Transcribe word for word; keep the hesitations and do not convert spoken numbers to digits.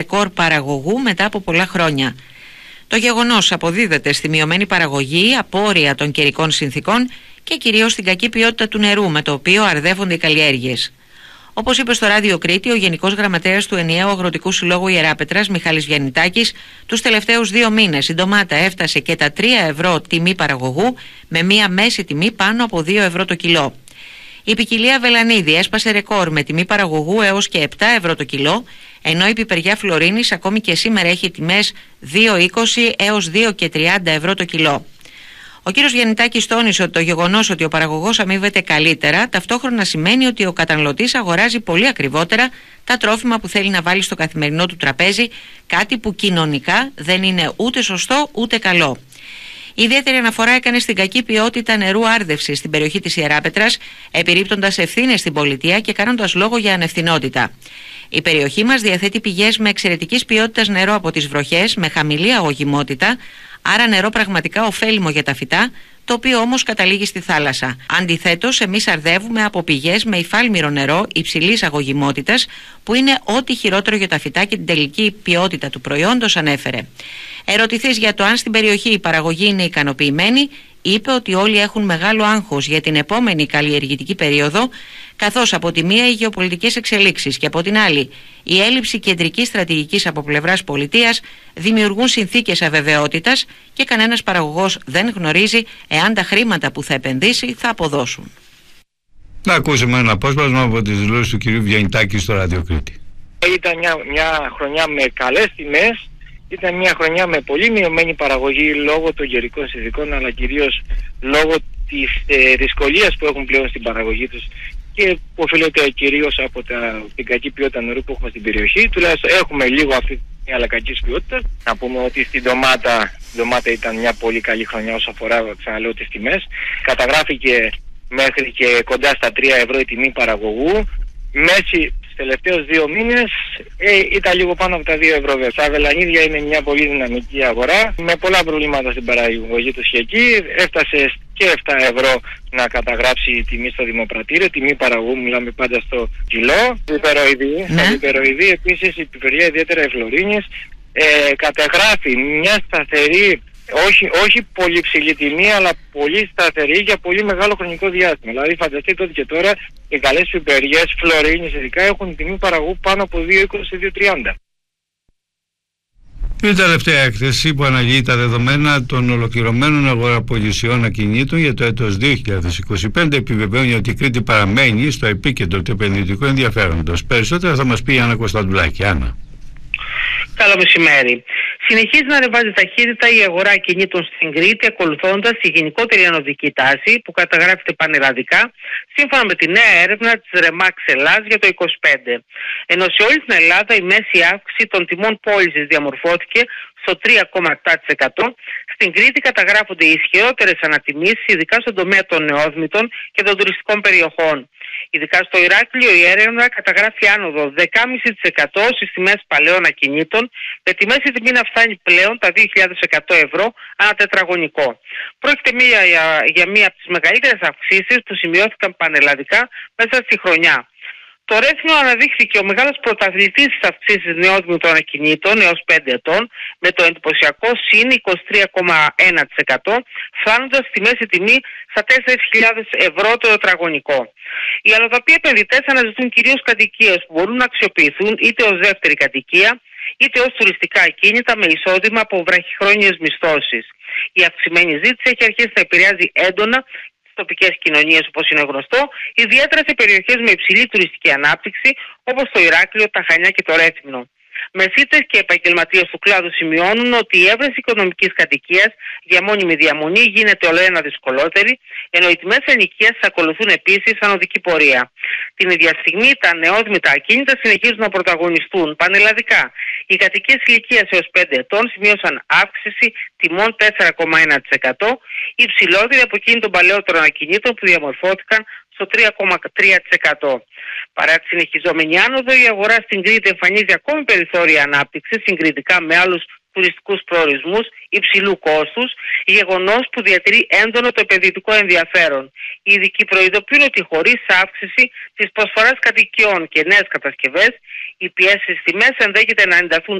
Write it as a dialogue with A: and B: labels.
A: ρεκόρ παραγωγού μετά από πολλά χρόνια. Το γεγονός αποδίδεται στη μειωμένη παραγωγή, απόρρια των καιρικών συνθήκων και κυρίως στην κακή ποιότητα του νερού με το οποίο αρδεύονται οι καλλιέργειες. Όπως είπε στο Ράδιο Κρήτη ο Γενικός Γραμματέας του Ενιαίου Αγροτικού Συλλόγου Ιεράπετρας, Μιχάλης Βιαννιτάκης, τους τελευταίους δύο μήνες η ντομάτα έφτασε και τα τρία ευρώ τιμή παραγωγού, με μία μέση τιμή πάνω από δύο ευρώ το κιλό. Η ποικιλία Βελανίδη έσπασε ρεκόρ με τιμή παραγωγού έως και επτά ευρώ το κιλό, ενώ η πιπεριά Φλωρίνης ακόμη και σήμερα έχει τιμές δύο είκοσι έως δύο και τριάντα ευρώ το κιλό. Ο κύριος Βιαννιτάκης τόνισε ότι το γεγονός ότι ο παραγωγός αμείβεται καλύτερα ταυτόχρονα σημαίνει ότι ο καταναλωτής αγοράζει πολύ ακριβότερα τα τρόφιμα που θέλει να βάλει στο καθημερινό του τραπέζι, κάτι που κοινωνικά δεν είναι ούτε σωστό ούτε καλό. Η ιδιαίτερη αναφορά έκανε στην κακή ποιότητα νερού άρδευσης στην περιοχή της Ιεράπετρας, επιρρύπτοντας ευθύνες στην πολιτεία και κάνοντας λόγο για ανευθυνότητα. Η περιοχή μας διαθέτει πηγές με εξαιρετικής ποιότητας νερό από τις βροχές, με χαμηλή αγωγιμότητα, άρα νερό πραγματικά ωφέλιμο για τα φυτά, το οποίο όμως καταλήγει στη θάλασσα. Αντιθέτως, εμείς αρδεύουμε από πηγές με υφάλμηρο νερό υψηλής αγωγιμότητας, που είναι ό,τι χειρότερο για τα φυτά και την τελική ποιότητα του προϊόντος ανέφερε. Ερωτηθείς για το αν στην περιοχή η παραγωγή είναι ικανοποιημένη, είπε ότι όλοι έχουν μεγάλο άγχος για την επόμενη καλλιεργητική περίοδο, καθώς από τη μία οι γεωπολιτικές εξελίξεις και από την άλλη η έλλειψη κεντρικής στρατηγικής από πλευράς πολιτείας δημιουργούν συνθήκες αβεβαιότητας και κανένας παραγωγός δεν γνωρίζει εάν τα χρήματα που θα επενδύσει θα αποδώσουν.
B: Να ακούσουμε ένα απόσπασμα από τις δηλώσεις του κυρίου Βιαννιτάκη στο Ράδιο Κρήτη.
C: Ήταν μια, μια χρονιά με καλές τιμές. Ήταν μια χρονιά με πολύ μειωμένη παραγωγή λόγω των καιρικών συνθηκών, αλλά κυρίως λόγω της ε, δυσκολίας που έχουν πλέον στην παραγωγή τους και που οφείλεται κυρίως από τα, την κακή ποιότητα νερού που έχουμε στην περιοχή. Τουλάχιστον έχουμε λίγο αυτή την αλλά κακής ποιότητας. Να πούμε ότι στην ντομάτα, η ντομάτα ήταν μια πολύ καλή χρονιά όσο αφορά, ξαναλέω, τις τιμές. Καταγράφηκε μέχρι και κοντά στα τρία ευρώ η τιμή παραγωγού. Μέση τελευταίους δύο μήνες ε, ήταν λίγο πάνω από τα δύο ευρώ. Τα βελανίδια είναι μια πολύ δυναμική αγορά με πολλά προβλήματα στην παραγωγή του εκεί. Έφτασε και επτά ευρώ να καταγράψει η τιμή στο Δημοπρατήριο. Τιμή παραγωγού, μιλάμε πάντα στο κιλό. Πιπεροειδή, ναι. Στα πιπεροειδή επίσης η πιπεριά, ιδιαίτερα η Φλωρίνης, ε, καταγράφει μια σταθερή, όχι, όχι πολύ ψηλή τιμή, αλλά πολύ σταθερή για πολύ μεγάλο χρονικό διάστημα. Δηλαδή φανταστείτε ότι και τώρα οι καλές πιπεριές Φλωρίνης ειδικά έχουν τιμή παραγωγού πάνω από δύο είκοσι με δύο τριάντα.
B: Η τελευταία έκθεση που αναλύει τα δεδομένα των ολοκληρωμένων αγοραπολισιών ακινήτων για το έτος δύο χιλιάδες είκοσι πέντε επιβεβαιώνει ότι η Κρήτη παραμένει στο επίκεντρο του επενδυτικού ενδιαφέροντος. Περισσότερα θα μας πει η Άννα Κωνσταντουλάκη. Άννα.
D: Καλό μεσημέρι. Συνεχίζει να ανεβάζει ταχύτητα η αγορά ακινήτων στην Κρήτη, ακολουθώντας τη γενικότερη ανωδική τάση που καταγράφεται πανελλαδικά, σύμφωνα με τη νέα έρευνα της Remax Ελλάς για το είκοσι πέντε. Ενώ σε όλη την Ελλάδα η μέση αύξηση των τιμών πώλησης διαμορφώθηκε στο τρία κόμμα επτά τοις εκατό, στην Κρήτη καταγράφονται οι ισχυρότερες ανατιμήσεις, ειδικά στον τομέα των νεόδμητων και των τουριστικών περιοχών. Ειδικά στο Ηράκλειο η έρευνα καταγράφει άνοδο δέκα κόμμα πέντε τοις εκατό στις τιμές παλαιών ακινήτων, με τη μέση τιμή να φτάνει πλέον τα δύο χιλιάδες εκατό ευρώ ανά τετραγωνικό. Πρόκειται μία, για, για μία από τις μεγαλύτερες αυξήσεις που σημειώθηκαν πανελλαδικά μέσα στη χρονιά. Το Ρέθινο αναδείχθηκε ο μεγάλος πρωταθλητής της αυξήσης νεόδμητων ακινήτων έως πέντε ετών, με το εντυπωσιακό συν είκοσι τρία κόμμα ένα τοις εκατό, φτάνοντας στη μέση τιμή στα τέσσερις χιλιάδες ευρώ το τετραγωνικό. Οι αλλοδαποί επενδυτές αναζητούν κυρίως κατοικίες που μπορούν να αξιοποιηθούν είτε ως δεύτερη κατοικία, είτε ως τουριστικά ακίνητα με εισόδημα από βραχυχρόνιες μισθώσεις. Η αυξημένη ζήτηση έχει αρχίσει να επηρεάζει έντονα τοπικές κοινωνίες, όπως είναι γνωστό, ιδιαίτερα σε περιοχές με υψηλή τουριστική ανάπτυξη όπως το Ηράκλειο, τα Χανιά και το Ρέθυμνο. Μεσίτες και επαγγελματίες του κλάδου σημειώνουν ότι η έβρεση οικονομικής κατοικίας για μόνιμη διαμονή γίνεται ολοένα δυσκολότερη, ενώ οι τιμές ενοικίας ακολουθούν επίσης ανωδική πορεία. Την ίδια στιγμή τα νεόδμητα ακίνητα συνεχίζουν να πρωταγωνιστούν πανελλαδικά. Οι κατοικίες ηλικίας έως πέντε ετών σημείωσαν αύξηση τιμών τέσσερα κόμμα ένα τοις εκατό, υψηλότερη από εκείνη των παλαιότερων ακινήτων που διαμορφώθηκαν στο τρία κόμμα τρία τοις εκατό. Παρά τη συνεχιζόμενη άνοδο, η αγορά στην Κρήτη εμφανίζει ακόμη περιθώρια ανάπτυξης συγκριτικά με άλλους τουριστικούς προορισμούς υψηλού κόστους, γεγονός που διατηρεί έντονο το επενδυτικό ενδιαφέρον. Οι ειδικοί προειδοποιούν ότι χωρίς αύξηση της προσφοράς κατοικιών και νέες κατασκευές, οι πιέσεις στις τιμές ενδέχεται να ενταθούν